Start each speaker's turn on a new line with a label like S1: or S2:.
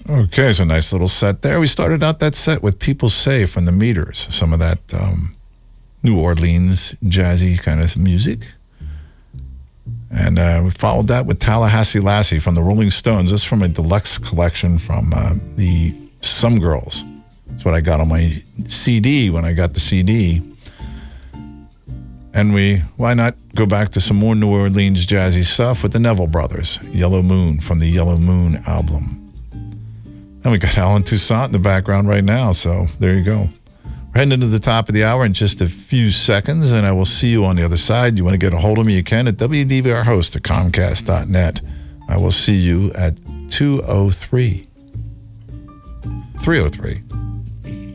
S1: Okay, so nice little set there. We started out that set with People Say from the Meters, some of that New Orleans jazzy kind of music. And we followed that with Tallahassee Lassie from the Rolling Stones. This is from a deluxe collection from the Some Girls. That's what I got on my CD when I got the CD. And why not go back to some more New Orleans jazzy stuff with the Neville Brothers, Yellow Moon from the Yellow Moon album. And we got Alan Toussaint in the background right now, so there you go. We're heading into the top of the hour in just a few seconds, and I will see you on the other side. You want to get a hold of me, you can at wdvrhost@comcast.net. I will see you at 303.